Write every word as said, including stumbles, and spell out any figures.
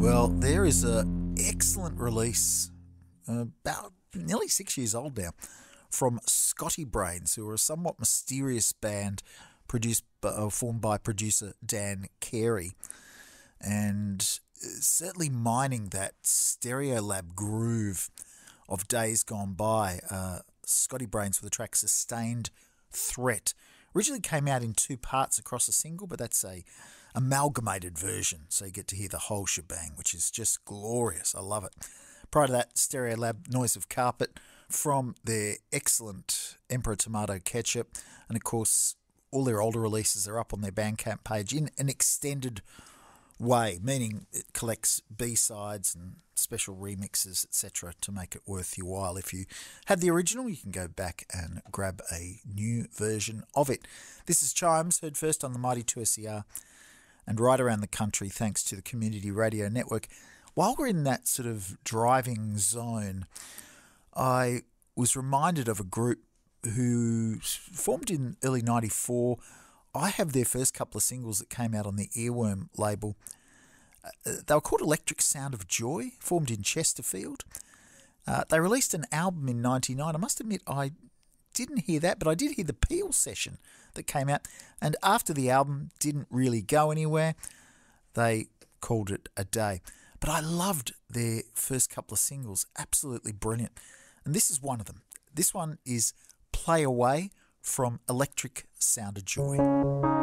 Well, there is a excellent release, uh, about nearly six years old now, from Scotty Brains, who are a somewhat mysterious band produced uh, formed by producer Dan Carey, and certainly mining that Stereolab groove of days gone by. Uh, Scotty Brains with the track Sustained Threat. Originally came out in two parts across a single, but that's a amalgamated version, so you get to hear the whole shebang, which is just glorious. I love it. Prior to that, Stereolab, Noise of Carpet, from their excellent Emperor Tomato Ketchup, and of course all their older releases are up on their Bandcamp page in an extended way, meaning it collects B-sides and special remixes, et cetera, to make it worth your while. If you had the original, you can go back and grab a new version of it. This is Chimes, heard first on the Mighty two S E R and right around the country thanks to the Community Radio Network. While we're in that sort of driving zone, I was reminded of a group who formed in early ninety-four. I have their first couple of singles that came out on the Earworm label. Uh, they were called Electric Sound of Joy, formed in Chesterfield. Uh, they released an album in ninety-nine. I must admit I didn't hear that, but I did hear the Peel session that came out. And after the album didn't really go anywhere, they called it a day. But I loved their first couple of singles. Absolutely brilliant. And this is one of them. This one is Play Away from Electric Sound of Joy.